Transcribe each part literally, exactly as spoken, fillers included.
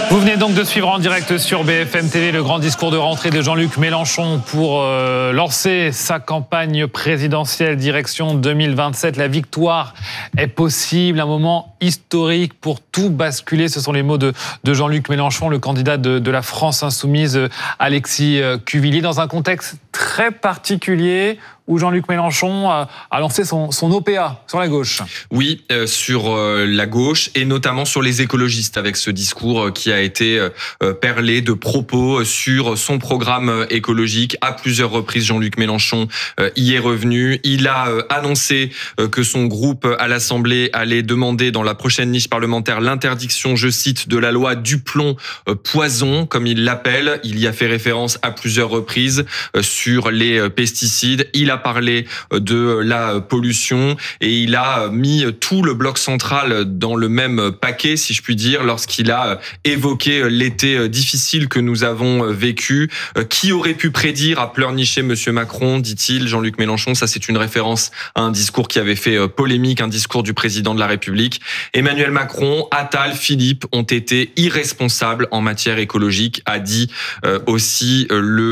Vous venez donc de suivre en direct sur B F M T V le grand discours de rentrée de Jean-Luc Mélenchon pour euh, lancer sa campagne présidentielle direction deux mille vingt-sept. La victoire est possible, un moment historique pour tout basculer. Ce sont les mots de, de Jean-Luc Mélenchon, le candidat de, de la France insoumise, Alexis Cuvillier, dans un contexte très particulier où Jean-Luc Mélenchon a, a lancé son, son O P A sur la gauche. Oui, euh, sur euh, la gauche et notamment sur les écologistes, avec ce discours euh, qui a été euh, perlé de propos sur son programme écologique. À plusieurs reprises, Jean-Luc Mélenchon euh, y est revenu. Il a euh, annoncé euh, que son groupe à l'Assemblée allait demander dans la prochaine niche parlementaire l'interdiction, je cite, de la loi Duplon-Poison, comme il l'appelle. Il y a fait référence à plusieurs reprises euh, sur les euh, pesticides. Il a parlé de la pollution et il a mis tout le bloc central dans le même paquet, si je puis dire, lorsqu'il a évoqué l'été difficile que nous avons vécu. Qui aurait pu prédire à pleurnicher Monsieur Macron, dit-il, Jean-Luc Mélenchon. Ça, c'est une référence à un discours qui avait fait polémique, un discours du président de la République. Emmanuel Macron, Attal, Philippe ont été irresponsables en matière écologique, a dit aussi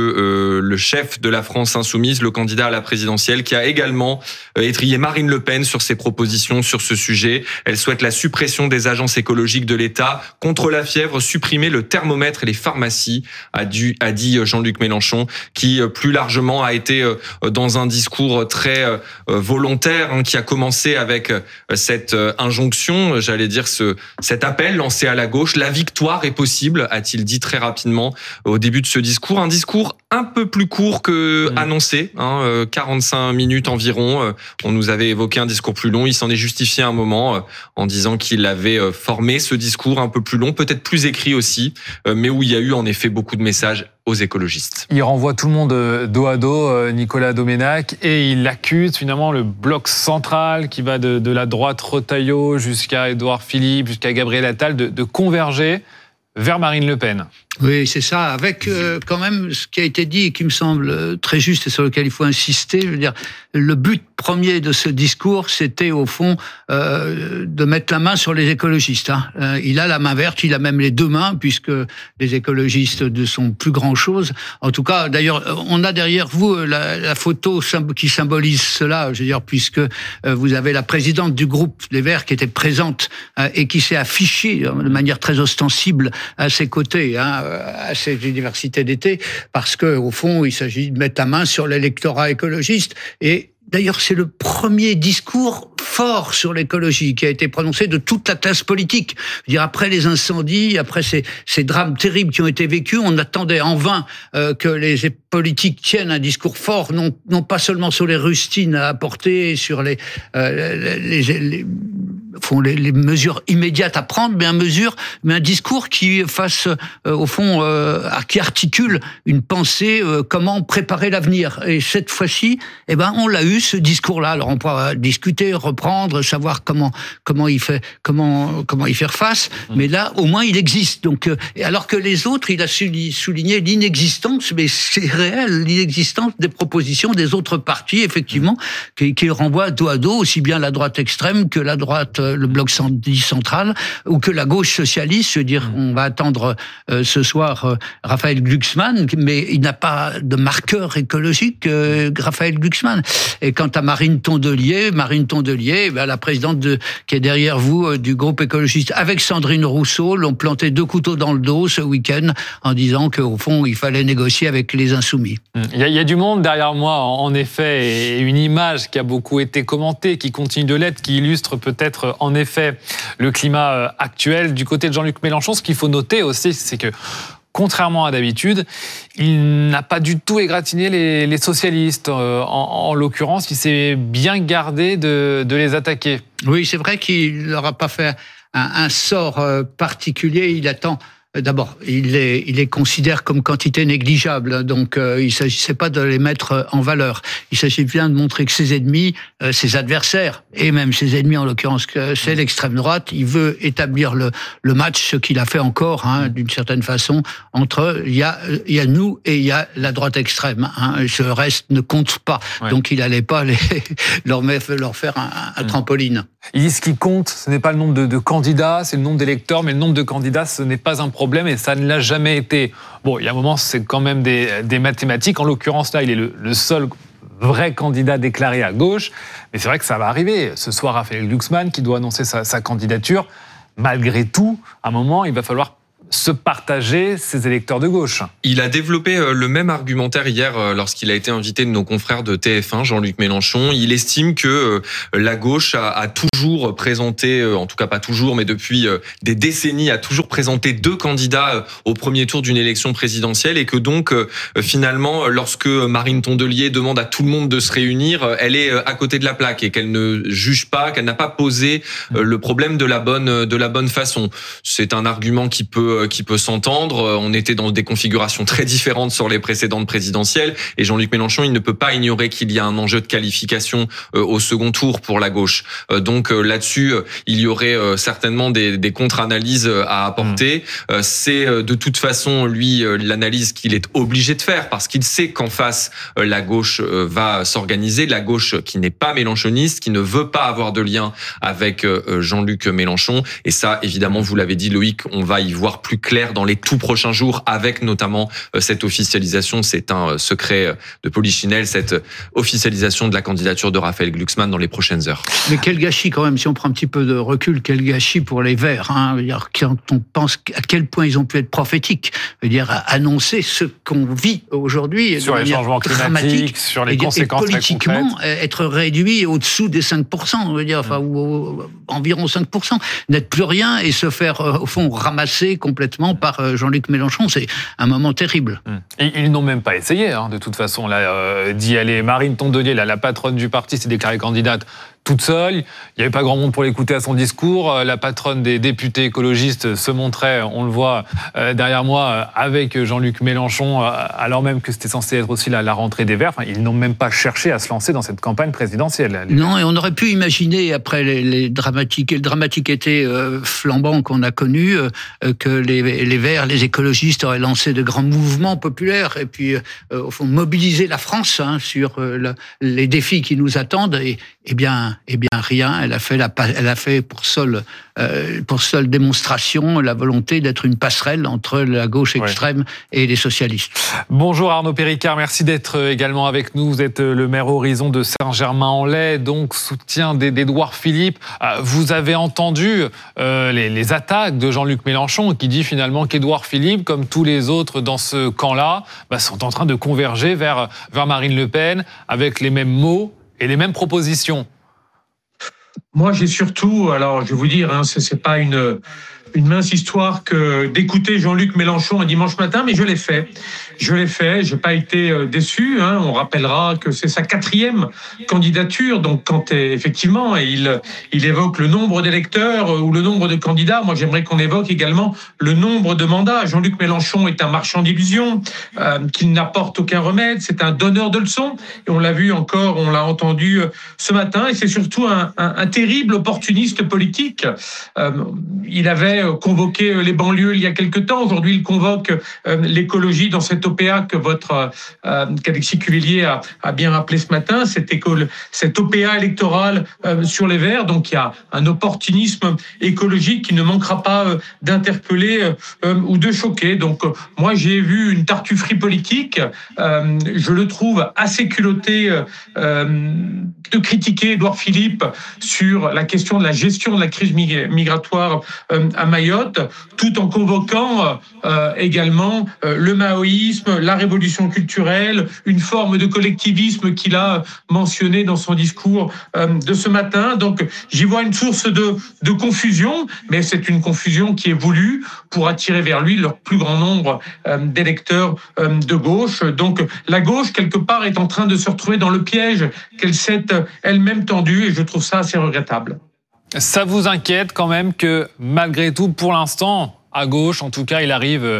le, le chef de la France insoumise, le candidat à la présidentielle, qui a également étrillé Marine Le Pen sur ses propositions sur ce sujet. Elle souhaite la suppression des agences écologiques de l'État, contre la fièvre, supprimer le thermomètre et les pharmacies, a, dû, a dit Jean-Luc Mélenchon, qui plus largement a été dans un discours très volontaire, hein, qui a commencé avec cette injonction, j'allais dire ce, cet appel lancé à la gauche. La victoire est possible, a-t-il dit très rapidement au début de ce discours. Un discours un peu plus court que mmh. annoncé, hein, quarante-cinq minutes environ. On nous avait évoqué un discours plus long. Il s'en est justifié un moment en disant qu'il avait formé ce discours un peu plus long, peut-être plus écrit aussi, mais où il y a eu en effet beaucoup de messages aux écologistes. Il renvoie tout le monde dos à dos, Nicolas Doménac, et il accuse finalement le bloc central qui va de, de la droite Retailleau jusqu'à Édouard Philippe, jusqu'à Gabriel Attal, de, de converger vers Marine Le Pen. Oui, c'est ça, avec euh, quand même ce qui a été dit et qui me semble très juste et sur lequel il faut insister. Je veux dire, le but premier de ce discours, c'était au fond euh, de mettre la main sur les écologistes. Hein. Euh, il a la main verte, il a même les deux mains, puisque les écologistes ne sont plus grand-chose. En tout cas, d'ailleurs, on a derrière vous la, la photo qui symbolise cela, je veux dire, puisque euh, vous avez la présidente du groupe des Verts qui était présente euh, et qui s'est affichée de manière très ostensible à ses côtés, hein, à cette université d'été, parce que au fond, il s'agit de mettre la main sur l'électorat écologiste. Et d'ailleurs, c'est le premier discours fort sur l'écologie qui a été prononcé de toute la classe politique. Je veux dire, après les incendies, après ces, ces drames terribles qui ont été vécus, on attendait en vain euh, que les politiques tiennent un discours fort, non, non pas seulement sur les rustines à apporter, sur les, euh, les, les, les font les, les mesures immédiates à prendre, mais un mesure, mais un discours qui fasse, euh, au fond, euh, qui articule une pensée, euh, comment préparer l'avenir. Et cette fois-ci, eh ben, on l'a eu, ce discours-là. Alors, on pourra discuter, reprendre, savoir comment, comment il fait, comment, comment y faire face. Mmh. Mais là, au moins, il existe. Donc, euh, alors que les autres, il a souligné l'inexistence, mais c'est réel, l'inexistence des propositions des autres partis, effectivement, mmh. qui, qui renvoient dos à dos, aussi bien la droite extrême que la droite, le bloc central, ou que la gauche socialiste. Je veux dire, on va attendre euh, ce soir euh, Raphaël Glucksmann, mais il n'a pas de marqueur écologique, euh, Raphaël Glucksmann. Et quant à Marine Tondelier, Marine Tondelier, ben, la présidente de, qui est derrière vous euh, du groupe écologiste, avec Sandrine Rousseau, l'ont planté deux couteaux dans le dos ce week-end en disant qu'au fond, il fallait négocier avec les insoumis. Il y a, il y a du monde derrière moi, en effet, et une image qui a beaucoup été commentée, qui continue de l'être, qui illustre peut-être en effet le climat actuel. Du côté de Jean-Luc Mélenchon, ce qu'il faut noter aussi, c'est que contrairement à d'habitude, il n'a pas du tout égratigné les, les socialistes. En, en l'occurrence, il s'est bien gardé de, de les attaquer. Oui, c'est vrai qu'il ne leur a pas fait un, un sort particulier. Il attend... D'abord, il les, il les considère comme quantité négligeable, donc euh, il ne s'agissait pas de les mettre en valeur. Il s'agit bien de montrer que ses ennemis, euh, ses adversaires, et même ses ennemis en l'occurrence, que c'est l'extrême droite, il veut établir le, le match, ce qu'il a fait encore, hein, d'une certaine façon, entre il y a, il y a nous et il y a la droite extrême. Hein, ce reste ne compte pas, ouais. Donc il n'allait pas les, leur, mettre, leur faire un, un mmh. trampoline. Il dit ce qui compte, ce n'est pas le nombre de, de candidats, c'est le nombre d'électeurs, mais le nombre de candidats, ce n'est pas un problème. problème et ça ne l'a jamais été. Bon, il y a un moment, c'est quand même des, des mathématiques. En l'occurrence, là, il est le, le seul vrai candidat déclaré à gauche. Mais c'est vrai que ça va arriver. Ce soir, Raphaël Glucksmann qui doit annoncer sa, sa candidature. Malgré tout, à un moment, il va falloir se partager ses électeurs de gauche. Il a développé le même argumentaire hier lorsqu'il a été invité de nos confrères de T F un, Jean-Luc Mélenchon. Il estime que la gauche a, a toujours présenté, en tout cas pas toujours, mais depuis des décennies, a toujours présenté deux candidats au premier tour d'une élection présidentielle et que donc, finalement, lorsque Marine Tondelier demande à tout le monde de se réunir, elle est à côté de la plaque et qu'elle ne juge pas, qu'elle n'a pas posé le problème de la bonne, de la bonne façon. C'est un argument qui peut qui peut s'entendre. On était dans des configurations très différentes sur les précédentes présidentielles et Jean-Luc Mélenchon, il ne peut pas ignorer qu'il y a un enjeu de qualification au second tour pour la gauche. Donc là-dessus, il y aurait certainement des, des contre-analyses à apporter. Mmh. C'est de toute façon, lui, l'analyse qu'il est obligé de faire parce qu'il sait qu'en face, la gauche va s'organiser. La gauche qui n'est pas mélenchoniste, qui ne veut pas avoir de lien avec Jean-Luc Mélenchon. Et ça, évidemment, vous l'avez dit, Loïc, on va y voir plus clair dans les tout prochains jours avec notamment cette officialisation, c'est un secret de Polichinelle, cette officialisation de la candidature de Raphaël Glucksmann dans les prochaines heures. Mais quel gâchis quand même, si on prend un petit peu de recul, quel gâchis pour les Verts. Hein. Quand on pense à quel point ils ont pu être prophétiques, je veux dire, annoncer ce qu'on vit aujourd'hui. Sur les changements climatiques, sur les et, conséquences et politiquement, très concrètes. Être réduit au-dessous des cinq pour cent, je veux dire, enfin, ou, ou, environ cinq pour cent, n'être plus rien et se faire, au fond, ramasser complètement par Jean-Luc Mélenchon, c'est un moment terrible. Et ils n'ont même pas essayé, hein, de toute façon, là, euh, d'y aller. Marine Tondelier, là, la patronne du parti, s'est déclarée candidate toute seule. Il n'y avait pas grand monde pour l'écouter à son discours. La patronne des députés écologistes se montrait, on le voit euh, derrière moi, avec Jean-Luc Mélenchon, euh, alors même que c'était censé être aussi la, la rentrée des Verts. Enfin, ils n'ont même pas cherché à se lancer dans cette campagne présidentielle. Non, et on aurait pu imaginer, après les, les dramatiques, le dramatique été euh, flambant qu'on a connu, euh, que les, les Verts, les écologistes auraient lancé de grands mouvements populaires et puis, euh, au fond, mobiliser la France hein, sur euh, le, les défis qui nous attendent. Et, eh bien, Eh bien, rien. Elle a fait, la, elle a fait pour seule, euh, pour seule démonstration la volonté d'être une passerelle entre la gauche extrême ouais. et les socialistes. Bonjour Arnaud Péricard, merci d'être également avec nous. Vous êtes le maire Horizon de Saint-Germain-en-Laye, donc soutien d'Édouard Philippe. Vous avez entendu euh, les, les attaques de Jean-Luc Mélenchon qui dit finalement qu'Édouard Philippe, comme tous les autres dans ce camp-là, bah, sont en train de converger vers, vers Marine Le Pen avec les mêmes mots et les mêmes propositions. Moi, j'ai surtout, alors je vais vous dire, hein, c'est, c'est pas une, une mince histoire que d'écouter Jean-Luc Mélenchon un dimanche matin, mais je l'ai fait. Je l'ai fait, j'ai pas été déçu. Hein. On rappellera que c'est sa quatrième candidature, donc quand effectivement il il évoque le nombre d'électeurs ou le nombre de candidats, moi j'aimerais qu'on évoque également le nombre de mandats. Jean-Luc Mélenchon est un marchand d'illusions, euh, qui n'apporte aucun remède. C'est un donneur de leçons, et on l'a vu encore, on l'a entendu ce matin, et c'est surtout un, un, un terrible opportuniste politique. Euh, il avait convoqué les banlieues il y a quelque temps. Aujourd'hui, il convoque euh, l'écologie dans cette O P A que votre euh, qu'Alexis Cuvillier a, a bien rappelé ce matin, cette, école, cette O P A électorale euh, sur les Verts. Donc il y a un opportunisme écologique qui ne manquera pas euh, d'interpeller euh, ou de choquer. Donc euh, moi j'ai vu une tartufferie politique. Euh, je le trouve assez culotté euh, de critiquer Édouard Philippe sur la question de la gestion de la crise migratoire euh, à Mayotte, tout en convoquant euh, également euh, le maoïsme, la révolution culturelle, une forme de collectivisme qu'il a mentionné dans son discours euh, de ce matin. Donc j'y vois une source de, de confusion, mais c'est une confusion qui est voulue pour attirer vers lui leur plus grand nombre euh, d'électeurs euh, de gauche. Donc la gauche, quelque part, est en train de se retrouver dans le piège qu'elle s'est elle-même tendue, et je trouve ça assez regrettable. Ça vous inquiète quand même que, malgré tout, pour l'instant, à gauche, en tout cas, il arrive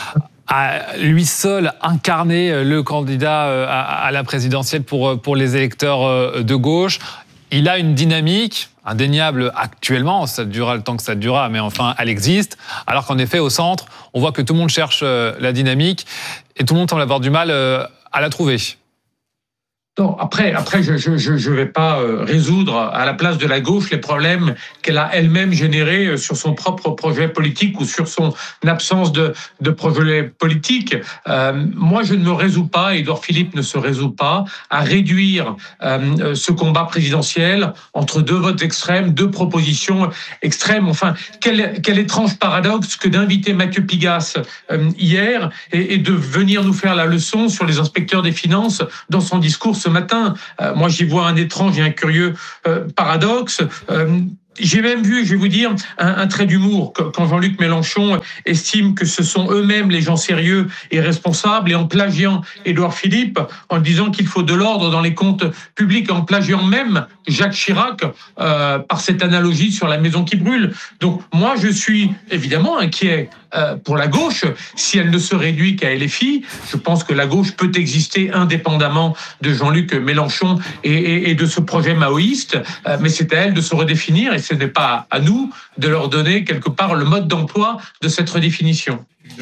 à lui seul incarner le candidat à la présidentielle pour, pour les électeurs de gauche. Il a une dynamique indéniable actuellement, ça durera le temps que ça durera, mais enfin, elle existe. Alors qu'en effet, au centre, on voit que tout le monde cherche la dynamique et tout le monde semble avoir du mal à la trouver. Non, après, après, je je je, je vais pas euh, résoudre à la place de la gauche les problèmes qu'elle a elle-même générés sur son propre projet politique ou sur son absence de de projet politique. Euh, moi, je ne me résous pas, Édouard Philippe ne se résout pas à réduire euh, ce combat présidentiel entre deux votes extrêmes, deux propositions extrêmes. Enfin, quel quel étrange paradoxe que d'inviter Mathieu Pigasse euh, hier et, et de venir nous faire la leçon sur les inspecteurs des finances dans son discours ce matin. Euh, moi, j'y vois un étrange et un curieux euh, paradoxe. Euh, J'ai même vu, je vais vous dire, un, un trait d'humour quand Jean-Luc Mélenchon estime que ce sont eux-mêmes les gens sérieux et responsables, et en plagiant Édouard Philippe, en disant qu'il faut de l'ordre dans les comptes publics, en plagiant même Jacques Chirac euh, par cette analogie sur la maison qui brûle. Donc moi, je suis évidemment inquiet euh, pour la gauche. Si elle ne se réduit qu'à L F I, je pense que la gauche peut exister indépendamment de Jean-Luc Mélenchon et, et, et de ce projet maoïste, euh, mais c'est à elle de se redéfinir, et ce n'est pas à nous de leur donner quelque part le mode d'emploi de cette redéfinition.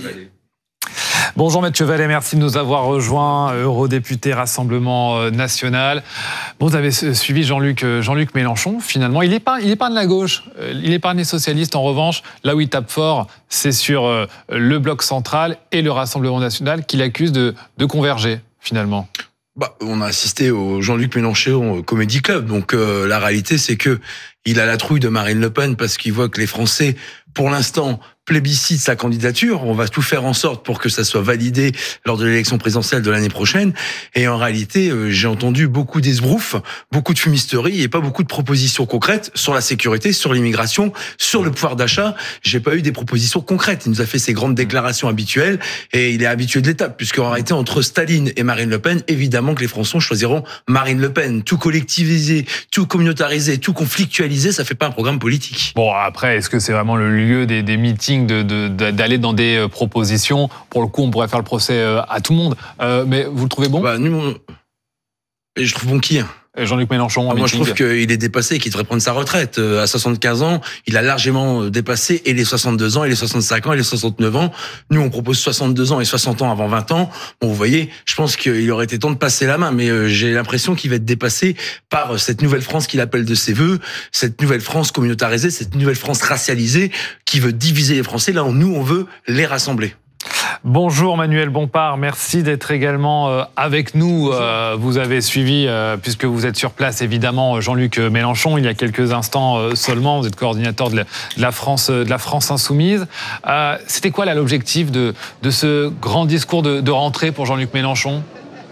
Bonjour Mathieu Vallet, merci de nous avoir rejoints, eurodéputé Rassemblement National. Bon, vous avez suivi Jean-Luc, Jean-Luc Mélenchon, finalement. Il épargne, il épargne la gauche, il épargne les socialistes. En revanche, là où il tape fort, c'est sur le bloc central et le Rassemblement National qu'il accuse de, de converger, finalement. Bah, on a assisté au Jean-Luc Mélenchon Comedy Club. Donc euh, la réalité, c'est que il a la trouille de Marine Le Pen parce qu'il voit que les Français, pour l'instant, plébiscitent sa candidature. On va tout faire en sorte pour que ça soit validé lors de l'élection présidentielle de l'année prochaine. Et en réalité, euh, j'ai entendu beaucoup d'esbroufs, beaucoup de fumisteries et pas beaucoup de propositions concrètes sur la sécurité, sur l'immigration, sur le pouvoir d'achat. J'ai pas eu des propositions concrètes. Il nous a fait ses grandes déclarations habituelles et il est habitué de l'étape, puisqu'en réalité, entre Staline et Marine Le Pen, évidemment que les Français choisiront Marine Le Pen. Tout collectiviser, tout communautariser, tout conflictualiser, ça fait pas un programme politique. Bon, après, est-ce que c'est vraiment le lieu des, des meetings de, de, d'aller dans des propositions? Pour le coup, on pourrait faire le procès à tout le monde. Euh, mais vous le trouvez bon? Bah, nous, on... Et je trouve bon qui? Jean-Luc Mélenchon. Ah, moi, je trouve qu'il est dépassé et qu'il devrait prendre sa retraite. À soixante-quinze ans, il a largement dépassé et les soixante-deux ans, et les soixante-cinq ans, et les soixante-neuf ans. Nous, on propose soixante-deux ans et soixante ans avant vingt ans. Bon, vous voyez, je pense qu'il aurait été temps de passer la main, mais j'ai l'impression qu'il va être dépassé par cette nouvelle France qu'il appelle de ses voeux, cette nouvelle France communautarisée, cette nouvelle France racialisée qui veut diviser les Français. Là, nous, on veut les rassembler. Bonjour Manuel Bompard, merci d'être également avec nous. Vous avez suivi, puisque vous êtes sur place, évidemment, Jean-Luc Mélenchon il y a quelques instants seulement. Vous êtes coordinateur de la France, de la France Insoumise. C'était quoi là l'objectif de, de ce grand discours de, de rentrée pour Jean-Luc Mélenchon ?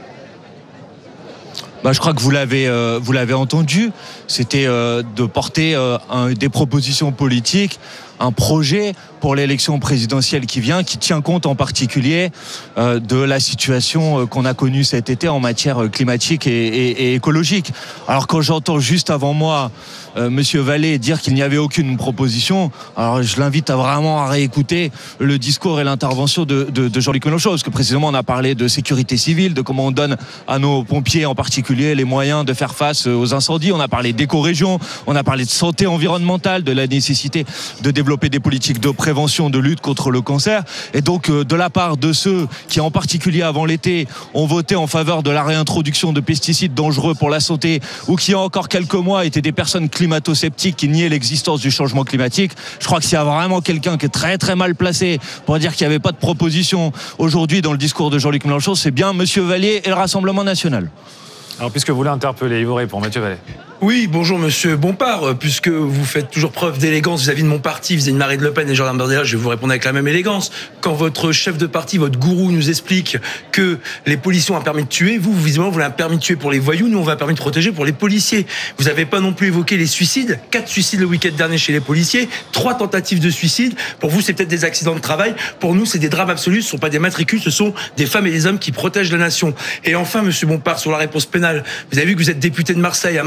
Bah, je crois que vous l'avez, euh, vous l'avez entendu. C'était euh, de porter euh, un, des propositions politiques, un projet pour l'élection présidentielle qui vient, qui tient compte en particulier euh, de la situation qu'on a connue cet été en matière climatique et, et, et écologique. Alors quand j'entends juste avant moi euh, Monsieur Vallet dire qu'il n'y avait aucune proposition, alors je l'invite à vraiment à réécouter le discours et l'intervention de, de, de Jean-Luc Mélenchon, parce que précisément on a parlé de sécurité civile, de comment on donne à nos pompiers en particulier les moyens de faire face aux incendies. On a parlé d'éco-région, on a parlé de santé environnementale, de la nécessité de développer des politiques de prévention, de lutte contre le cancer. Et donc, euh, de la part de ceux qui, en particulier avant l'été, ont voté en faveur de la réintroduction de pesticides dangereux pour la santé, ou qui, il y a encore quelques mois, étaient des personnes climato-sceptiques qui niaient l'existence du changement climatique, je crois que s'il y a vraiment quelqu'un qui est très très mal placé pour dire qu'il n'y avait pas de proposition aujourd'hui dans le discours de Jean-Luc Mélenchon, c'est bien Monsieur Vallet et le Rassemblement National. Alors, puisque vous l'interpellez, il vous répond, Mathieu Vallet. Oui, bonjour Monsieur Bompard, puisque vous faites toujours preuve d'élégance vis-à-vis de mon parti, vis-à-vis de Marine Le Pen et Jordan Bardella, je vais vous répondre avec la même élégance. Quand votre chef de parti, votre gourou nous explique que les policiers ont un permis de tuer, vous, visiblement, vous avez un permis de tuer pour les voyous, nous, on a un permis de protéger pour les policiers. Vous n'avez pas non plus évoqué les suicides, quatre suicides le week-end dernier chez les policiers, trois tentatives de suicide. Pour vous, c'est peut-être des accidents de travail. Pour nous, c'est des drames absolus, ce ne sont pas des matricules, ce sont des femmes et des hommes qui protègent la nation. Et enfin, Monsieur Bompard, sur la réponse pénale, vous avez vu que vous êtes député de Marseille. À Marseille,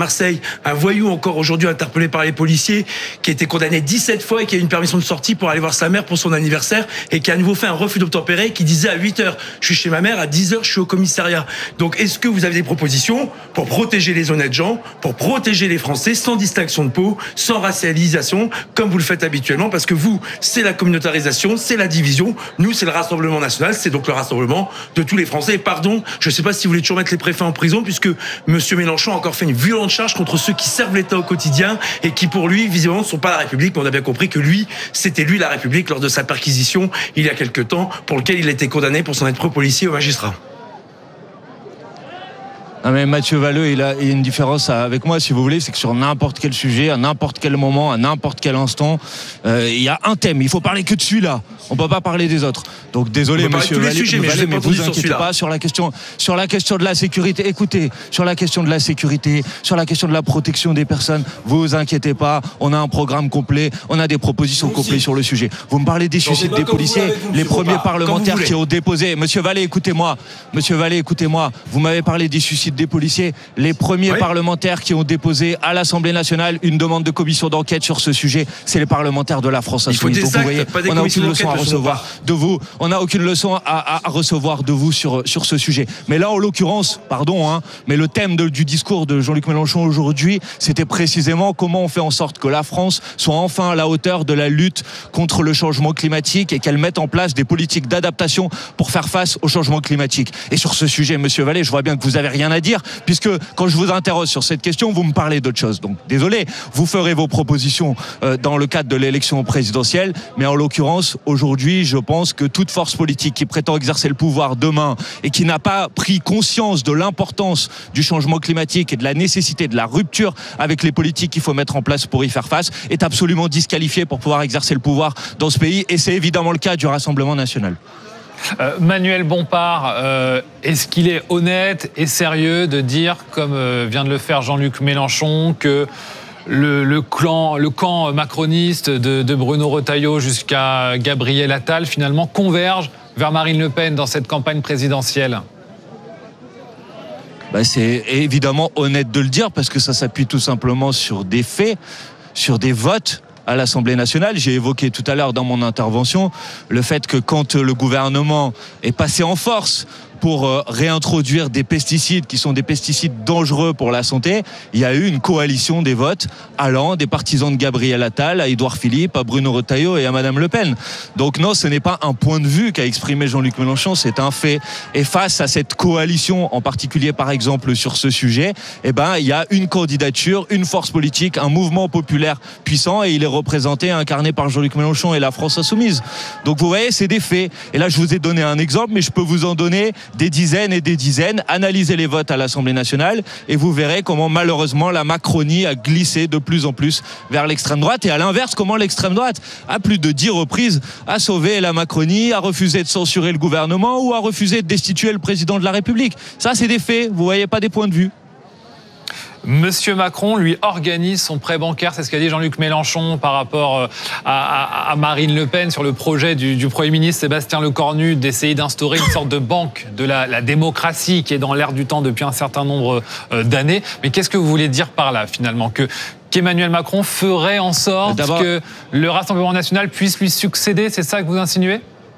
un voyou encore aujourd'hui interpellé par les policiers, qui a été condamné dix-sept fois et qui a eu une permission de sortie pour aller voir sa mère pour son anniversaire et qui a à nouveau fait un refus d'obtempérer, qui disait à huit heures, je suis chez ma mère, à dix heures, je suis au commissariat. Donc, est-ce que vous avez des propositions pour protéger les honnêtes gens, pour protéger les Français sans distinction de peau, sans racialisation, comme vous le faites habituellement, parce que vous, c'est la communautarisation, c'est la division. Nous, c'est le Rassemblement national, c'est donc le rassemblement de tous les Français. Et pardon, je ne sais pas si vous voulez toujours mettre les préfets en prison, puisque Monsieur Mélenchon a encore fait une violente charge contre ceux qui servent l'État au quotidien et qui, pour lui, visiblement, ne sont pas la République. Mais on a bien compris que lui, c'était lui la République lors de sa perquisition il y a quelque temps, pour lequel il a été condamné pour s'en être pro policier au magistrat. Non mais Mathieu Valeu, il a, il a une différence avec moi, si vous voulez, c'est que sur n'importe quel sujet, à n'importe quel moment, à n'importe quel instant, euh, il y a un thème. Il faut parler que de celui-là. On peut pas parler des autres. Donc désolé, Monsieur Valeu, sujets, mais, Valeu, mais vous inquiétez pas sur la question, sur la question de la sécurité. Écoutez, sur la question de la sécurité, sur la question de la protection des personnes, vous inquiétez pas. On a un programme complet, on a des propositions complètes sur le sujet. Vous me parlez des suicides des policiers, les premiers parlementaires qui ont déposé. Monsieur Vallet, écoutez-moi. Monsieur Vallet, écoutez-moi. Vous m'avez parlé des suicides des policiers, les premiers oui. parlementaires qui ont déposé à l'Assemblée nationale une demande de commission d'enquête sur ce sujet, c'est les parlementaires de la France insoumise. Donc vous voyez, on n'a aucune leçon à recevoir de vous. On n'a aucune leçon à, à, à recevoir de vous sur sur ce sujet. Mais là, en l'occurrence, pardon, hein, mais le thème de, du discours de Jean-Luc Mélenchon aujourd'hui, c'était précisément comment on fait en sorte que la France soit enfin à la hauteur de la lutte contre le changement climatique et qu'elle mette en place des politiques d'adaptation pour faire face au changement climatique. Et sur ce sujet, Monsieur Vallet, je vois bien que vous avez rien à dire, puisque quand je vous interroge sur cette question, vous me parlez d'autre chose. Donc désolé, vous ferez vos propositions euh, dans le cadre de l'élection présidentielle, mais en l'occurrence, aujourd'hui, je pense que toute force politique qui prétend exercer le pouvoir demain et qui n'a pas pris conscience de l'importance du changement climatique et de la nécessité de la rupture avec les politiques qu'il faut mettre en place pour y faire face est absolument disqualifiée pour pouvoir exercer le pouvoir dans ce pays, et c'est évidemment le cas du Rassemblement national. Euh, Manuel Bompard, euh, est-ce qu'il est honnête et sérieux de dire, comme euh, vient de le faire Jean-Luc Mélenchon, que le, le, clan, le camp macroniste de, de Bruno Retailleau jusqu'à Gabriel Attal, finalement, converge vers Marine Le Pen dans cette campagne présidentielle ? Bah, c'est évidemment honnête de le dire, parce que ça s'appuie tout simplement sur des faits, sur des votes à l'Assemblée nationale. J'ai évoqué tout à l'heure dans mon intervention le fait que quand le gouvernement est passé en force pour réintroduire des pesticides qui sont des pesticides dangereux pour la santé, il y a eu une coalition des votes allant des partisans de Gabriel Attal à Édouard Philippe, à Bruno Retailleau et à Madame Le Pen. Donc non, ce n'est pas un point de vue qu'a exprimé Jean-Luc Mélenchon, c'est un fait. Et face à cette coalition, en particulier par exemple sur ce sujet, eh ben, il y a une candidature, une force politique, un mouvement populaire puissant, et il est représenté, incarné par Jean-Luc Mélenchon et la France insoumise. Donc vous voyez, c'est des faits. Et là, je vous ai donné un exemple, mais je peux vous en donner des dizaines et des dizaines. Analysez les votes à l'Assemblée nationale et vous verrez comment malheureusement la Macronie a glissé de plus en plus vers l'extrême droite, et à l'inverse comment l'extrême droite à plus de dix reprises a sauvé la Macronie, a refusé de censurer le gouvernement ou a refusé de destituer le président de la République. Ça, c'est des faits, vous voyez, pas des points de vue. Monsieur Macron, lui, organise son prêt bancaire. C'est ce qu'a dit Jean-Luc Mélenchon par rapport à, à, à Marine Le Pen sur le projet du, du Premier ministre Sébastien Lecornu d'essayer d'instaurer une sorte de banque de la, la démocratie qui est dans l'air du temps depuis un certain nombre d'années. Mais qu'est-ce que vous voulez dire par là, finalement ? Que qu'Emmanuel Macron ferait en sorte D'abord... que le Rassemblement national puisse lui succéder ? C'est ça que vous insinuez ?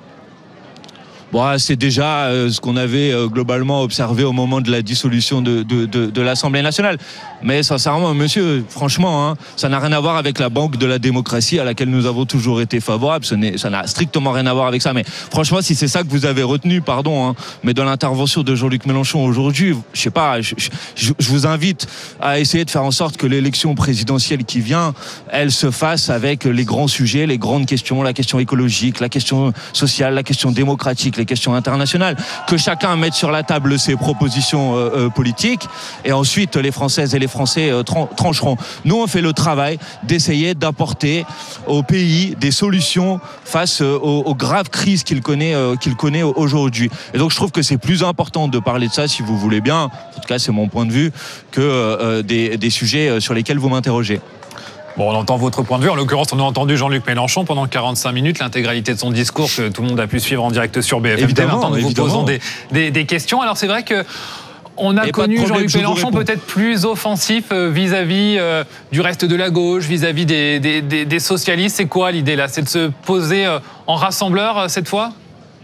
Bon, c'est déjà euh, ce qu'on avait euh, globalement observé au moment de la dissolution de, de, de, de l'Assemblée nationale. Mais sincèrement, monsieur, franchement, hein, ça n'a rien à voir avec la banque de la démocratie à laquelle nous avons toujours été favorables. Ce n'est, ça n'a strictement rien à voir avec ça. Mais franchement, si c'est ça que vous avez retenu, pardon, hein, mais dans l'intervention de Jean-Luc Mélenchon aujourd'hui, je sais pas, je, je, je vous invite à essayer de faire en sorte que l'élection présidentielle qui vient, elle se fasse avec les grands sujets, les grandes questions, la question écologique, la question sociale, la question démocratique, les questions internationales, que chacun mette sur la table ses propositions euh, euh, politiques, et ensuite les Françaises et les Français euh, trancheront. Nous, on fait le travail d'essayer d'apporter au pays des solutions face euh, aux, aux graves crises qu'il connaît, euh, qu'il connaît aujourd'hui. Et donc je trouve que c'est plus important de parler de ça, si vous voulez bien, en tout cas c'est mon point de vue, que euh, des, des sujets sur lesquels vous m'interrogez. Bon, on entend votre point de vue. En l'occurrence, on a entendu Jean-Luc Mélenchon pendant quarante-cinq minutes, l'intégralité de son discours que tout le monde a pu suivre en direct sur B F M T. Maintenant, nous vous posons des, des, des questions. Alors, c'est vrai que On a Et connu problème, Jean-Luc Mélenchon peut-être plus offensif euh, vis-à-vis euh, du reste de la gauche, vis-à-vis des, des, des, des socialistes. C'est quoi l'idée là? C'est de se poser euh, en rassembleur euh, cette fois?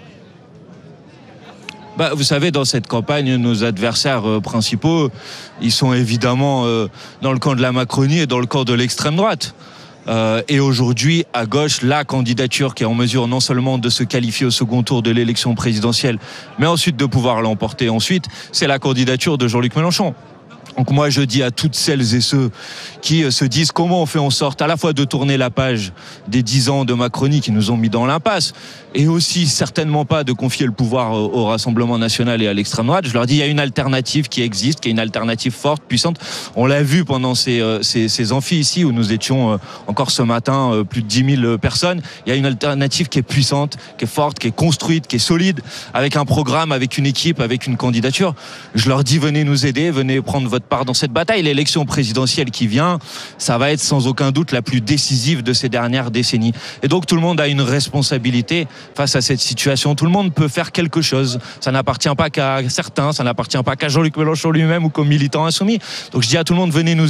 Bah, vous savez, dans cette campagne, nos adversaires euh, principaux, ils sont évidemment euh, dans le camp de la Macronie et dans le camp de l'extrême droite. Euh, et aujourd'hui, à gauche, la candidature qui est en mesure non seulement de se qualifier au second tour de l'élection présidentielle, mais ensuite de pouvoir l'emporter ensuite, c'est la candidature de Jean-Luc Mélenchon. Donc moi, je dis à toutes celles et ceux qui se disent comment on fait en sorte à la fois de tourner la page des dix ans de Macronie qui nous ont mis dans l'impasse, et aussi certainement pas de confier le pouvoir au Rassemblement national et à l'extrême droite. Je leur dis il y a une alternative qui existe, qui est une alternative forte, puissante. On l'a vu pendant ces, ces, ces amphis ici où nous étions encore ce matin plus de dix mille personnes. Il y a une alternative qui est puissante, qui est forte, qui est construite, qui est solide, avec un programme, avec une équipe, avec une candidature. Je leur dis venez nous aider, venez prendre votre part dans cette bataille. L'élection présidentielle qui vient, ça va être sans aucun doute la plus décisive de ces dernières décennies. Et donc tout le monde a une responsabilité face à cette situation. Tout le monde peut faire quelque chose. Ça n'appartient pas qu'à certains, ça n'appartient pas qu'à Jean-Luc Mélenchon lui-même ou qu'aux militants insoumis. Donc je dis à tout le monde, venez nous